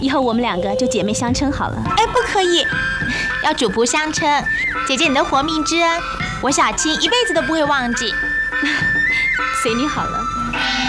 以后我们2个就姐妹相称好了。 哎，不可以，要主仆相称。姐姐你的活命之恩，我小青一辈子都不会忘记。 随你好了。